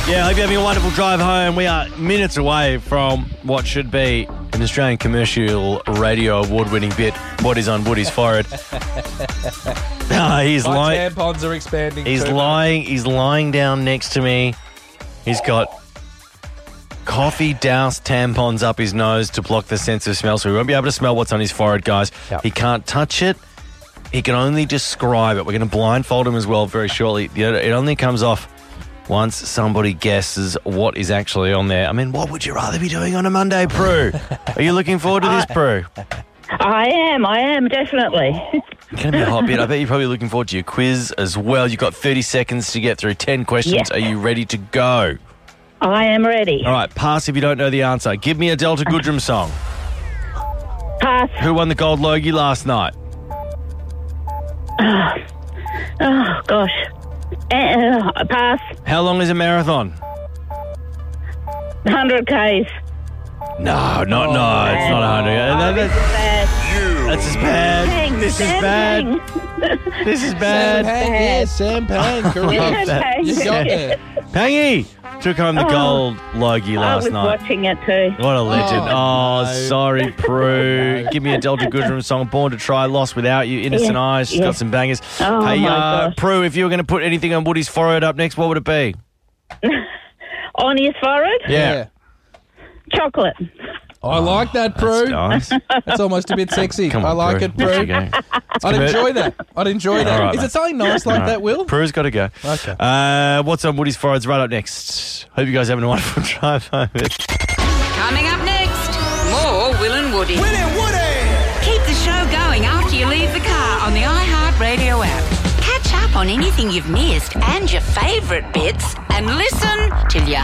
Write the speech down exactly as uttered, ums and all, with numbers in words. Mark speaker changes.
Speaker 1: Yeah, I hope you're having a wonderful drive home. We are minutes away from what should be an Australian commercial radio award-winning bit, What is on Woody's forehead. Ah, he's
Speaker 2: My
Speaker 1: lying.
Speaker 2: tampons are expanding.
Speaker 1: He's
Speaker 2: too
Speaker 1: lying. He's lying down next to me. He's got coffee doused tampons up his nose to block the sense of smell, so we won't be able to smell what's on his forehead, guys.
Speaker 2: Yep.
Speaker 1: He can't touch it. He can only describe it. We're going to blindfold him as well very shortly. It only comes off once somebody guesses what is actually on there. I mean, what would you rather be doing on a Monday, Prue? Are you looking forward to this, Prue?
Speaker 3: I am, I am, definitely.
Speaker 1: It's going to be a hot bit. I bet you're probably looking forward to your quiz as well. You've got thirty seconds to get through ten questions.
Speaker 3: Yes.
Speaker 1: Are you ready to go?
Speaker 3: I am ready.
Speaker 1: All right, pass if you don't know the answer. Give me a Delta Goodrem song.
Speaker 3: Pass.
Speaker 1: Who won the Gold Logie last night?
Speaker 3: Oh, gosh. Uh, pass.
Speaker 1: How long is a marathon?
Speaker 3: one hundred kays.
Speaker 1: No, not no. It's not one hundred.
Speaker 3: Oh,
Speaker 1: No,
Speaker 3: this is
Speaker 1: that's,
Speaker 3: bad.
Speaker 1: that's as bad.
Speaker 3: Pang,
Speaker 1: This is
Speaker 3: Sam
Speaker 1: bad.
Speaker 3: Pang.
Speaker 1: This is
Speaker 2: Sam
Speaker 1: bad.
Speaker 2: Pang, yeah, Sam Pang, correct.
Speaker 3: Sam Pang.
Speaker 2: You got there.
Speaker 1: Pangy took home the
Speaker 3: Oh.
Speaker 1: Gold Logie
Speaker 3: I
Speaker 1: last
Speaker 3: was
Speaker 1: night.
Speaker 3: watching it too.
Speaker 1: What a legend.
Speaker 2: Oh,
Speaker 1: Oh,
Speaker 2: no.
Speaker 1: sorry, Prue. Give me a Delta Goodrem song. Born to Try, Lost Without You, Innocent
Speaker 3: Yeah,
Speaker 1: Eyes. She's
Speaker 3: yeah.
Speaker 1: got some bangers.
Speaker 3: Oh,
Speaker 1: hey,
Speaker 3: my
Speaker 1: uh,
Speaker 3: gosh.
Speaker 1: Prue, if you were going to put anything on Woody's forehead up next, what would it be?
Speaker 3: On his forehead,
Speaker 2: Yeah.
Speaker 3: chocolate.
Speaker 2: I like that,
Speaker 1: That's
Speaker 2: Prue.
Speaker 1: nice.
Speaker 2: That's almost a bit sexy.
Speaker 1: Come on,
Speaker 2: I like
Speaker 1: Prue.
Speaker 2: it,
Speaker 1: There you
Speaker 2: Prue.
Speaker 1: go.
Speaker 2: I'd enjoy that. I'd enjoy that.
Speaker 1: All right,
Speaker 2: Is
Speaker 1: mate.
Speaker 2: it something nice like
Speaker 1: All right.
Speaker 2: that, Will?
Speaker 1: Prue's got to go.
Speaker 2: Okay.
Speaker 1: Uh, what's on Woody's forehead's right up next. Hope you guys are having a wonderful drive home.
Speaker 4: Coming up next, more Will and Woody. Will and Woody! Keep the show going after you leave the car on the iHeartRadio app. Catch up on anything you've missed and your favourite bits and listen till you're